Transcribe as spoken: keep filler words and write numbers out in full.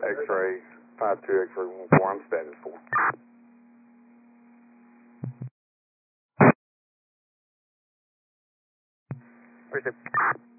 X-ray, five two X-ray one four, I'm status four. Receive.